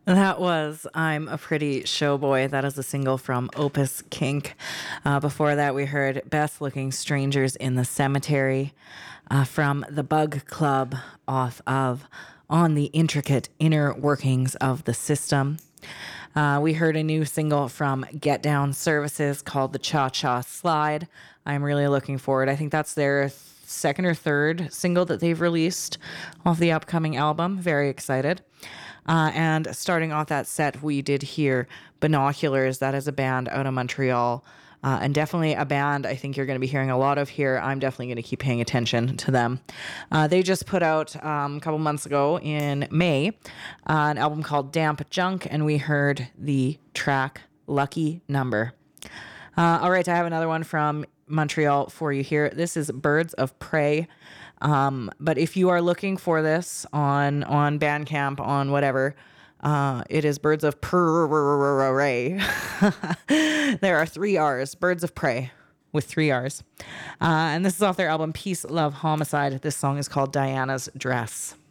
That was I'm a Pretty Showboy. That is a single from Opus Kink. Before that, we heard Best Looking Strangers in the Cemetery from the Bug Club off of On the Intricate Inner Workings of the System. We heard a new single from Get Down Services called The Cha Cha Slide. I'm really looking forward. I think that's their second or third single that they've released off the upcoming album. Very excited. And starting off that set, we did hear Binoculars. That is a band out of Montreal. And definitely a band I think you're going to be hearing a lot of here. I'm definitely going to keep paying attention to them. They just put out a couple months ago in May an album called Damp Junk, and we heard the track Lucky Number. All right, I have another one from Montreal for you here. This is Birds of Prey. But if you are looking for this on Bandcamp, on whatever, it is Birds of Prey. There are 3 R's, Birds of Prey with 3 R's. And this is off their album Peace, Love, Homicide. This song is called Diana's Dress.